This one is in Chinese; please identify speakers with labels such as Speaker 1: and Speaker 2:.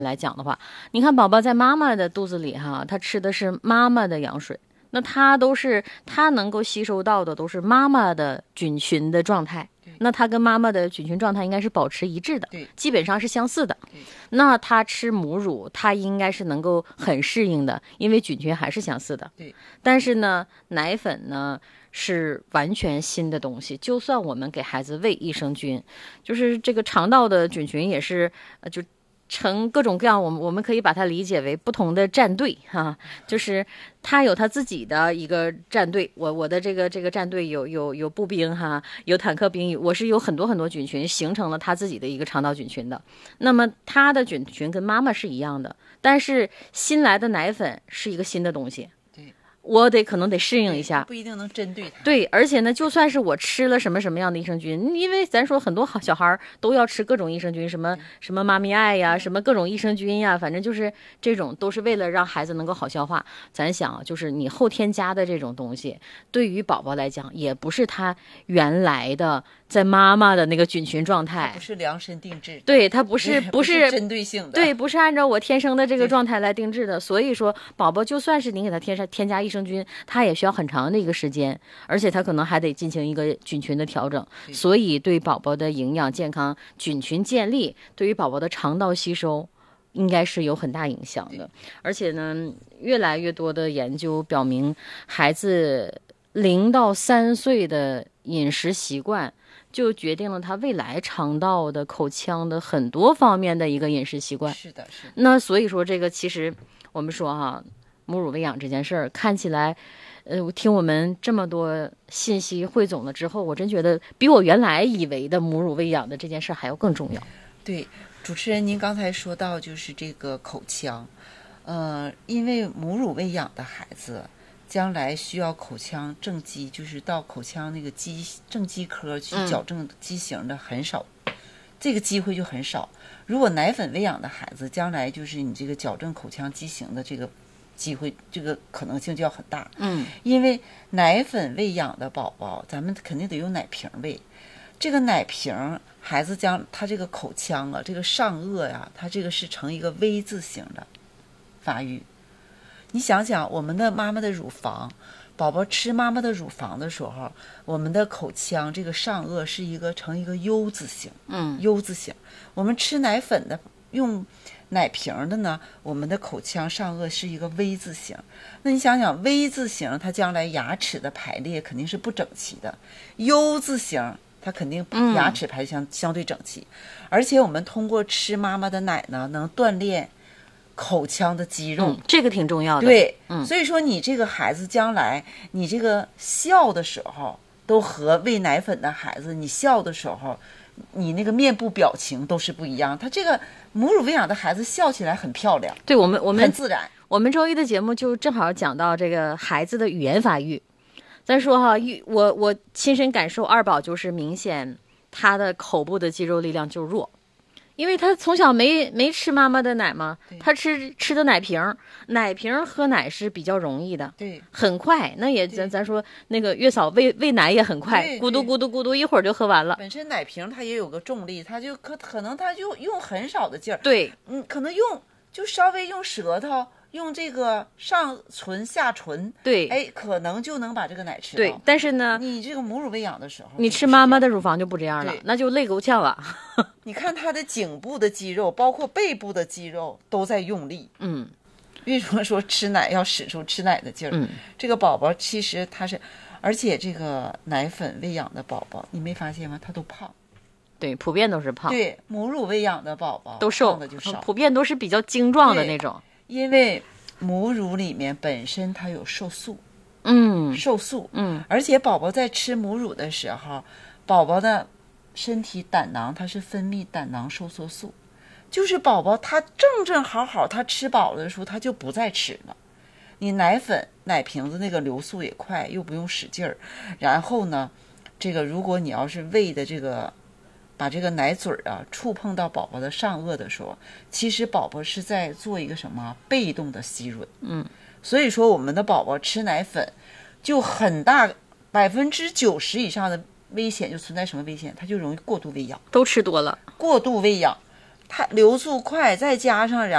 Speaker 1: 来讲的话，你看宝宝在妈妈的肚子里哈，他吃的是妈妈的羊水，那他能够吸收到的都是妈妈的菌群的状态，那他跟妈妈的菌群状态应该是保持一致的，基本上是相似的。那他吃母乳，他应该是能够很适应的，因为菌群还是相似的。但是呢，奶粉呢是完全新的东西，就算我们给孩子喂益生菌，就是这个肠道的菌群也是就成各种各样，我们可以把它理解为不同的战队哈，就是他有他自己的一个战队，我的这个战队有步兵哈，有坦克兵，我是有很多菌群形成了他自己的一个肠道菌群的。那么他的菌群跟妈妈是一样的，但是新来的奶粉是一个新的东西。我可能得适应一下，
Speaker 2: 不一定能针对它。
Speaker 1: 对，而且呢，就算是我吃了什么样的益生菌，因为咱说很多小孩都要吃各种益生菌，什么妈咪爱呀，什么各种益生菌呀，反正就是这种都是为了让孩子能够好消化。咱想，就是你后添加的这种东西，对于宝宝来讲，也不是他原来的在妈妈的那个菌群状态，
Speaker 2: 不是量身定制的，
Speaker 1: 对，它不是
Speaker 2: 针对性的，
Speaker 1: 对，不是按照我天生的这个状态来定制的。所以说，宝宝就算是你给他添加益生菌，他也需要很长的一个时间，而且他可能还得进行一个菌群的调整。所以对宝宝的营养健康、菌群建立，对于宝宝的肠道吸收，应该是有很大影响的。而且呢，越来越多的研究表明，孩子0到3岁的饮食习惯，就决定了他未来肠道的口腔的很多方面的一个饮食习惯。
Speaker 2: 是的。
Speaker 1: 那所以说，这个其实我们说哈，母乳喂养这件事儿，看起来，听我们这么多信息汇总了之后，我真觉得比我原来以为的母乳喂养的这件事儿还要更重要。
Speaker 2: 对，主持人您刚才说到就是这个口腔，因为母乳喂养的孩子将来需要口腔正畸，就是到口腔那个正畸科去矫正畸形的很少，这个机会就很少。如果奶粉喂养的孩子，将来就是你这个矫正口腔畸形的这个机会，这个可能性就要很大。因为奶粉喂养的宝宝，咱们肯定得用奶瓶喂。这个奶瓶孩子他这个口腔啊，这个上颚呀，它这个是呈一个 V 字形的发育。你想想，我们的妈妈的乳房，宝宝吃妈妈的乳房的时候，我们的口腔这个上颚是呈一个 U 字形，U 字形。我们吃奶粉的用奶瓶的呢，我们的口腔上颚是一个 V 字形。那你想想 V 字形，它将来牙齿的排列肯定是不整齐的。U 字形它肯定牙齿排相对整齐，而且我们通过吃妈妈的奶呢，能锻炼口腔的肌肉，
Speaker 1: 这个挺重要的。
Speaker 2: 对，所以说你这个孩子将来你这个笑的时候，都和喂奶粉的孩子你笑的时候，你那个面部表情都是不一样。他这个母乳喂养的孩子笑起来很漂亮，
Speaker 1: 对，我们
Speaker 2: 很自然。
Speaker 1: 我们周一的节目就正好讲到这个孩子的语言发育。咱说哈，我亲身感受，二宝就是明显他的口部的肌肉力量就弱，因为他从小没吃妈妈的奶嘛，他吃的奶瓶喝奶是比较容易的，
Speaker 2: 对，
Speaker 1: 很快。那也咱说那个月嫂喂奶也很快，咕嘟咕嘟咕嘟一会儿就喝完了。
Speaker 2: 本身奶瓶它也有个重力，它就可能它就用很少的劲儿，
Speaker 1: 对，
Speaker 2: 可能就稍微用舌头。用这个上唇下唇，
Speaker 1: 对，
Speaker 2: 可能就能把这个奶吃到。
Speaker 1: 对，但是呢，
Speaker 2: 你这个母乳喂养的时候，
Speaker 1: 你吃妈妈的乳房就不这样了，那就累够呛了。
Speaker 2: 你看他的颈部的肌肉，包括背部的肌肉都在用力。为什么说吃奶要使出吃奶的劲儿？这个宝宝其实他是，而且这个奶粉喂养的宝宝，你没发现吗？他都胖。
Speaker 1: 对，普遍都是胖。
Speaker 2: 对，母乳喂养的宝宝
Speaker 1: 都瘦
Speaker 2: 胖的就少，
Speaker 1: 普遍都是比较精壮的那种。
Speaker 2: 因为母乳里面本身它有瘦素，瘦素，而且宝宝在吃母乳的时候，宝宝的身体胆囊它是分泌胆囊收缩素，就是宝宝他正好他吃饱了的时候他就不再吃了。你奶粉奶瓶子那个流速也快，又不用使劲儿，然后呢，这个如果你要是喂的这个。把这个奶嘴啊触碰到宝宝的上颚的时候，其实宝宝是在做一个什么被动的吸吮。所以说我们的宝宝吃奶粉就很大90%以上的危险就存在什么危险？它就容易过度喂养，
Speaker 1: 都吃多了，
Speaker 2: 过度喂养， 它流速快，再加上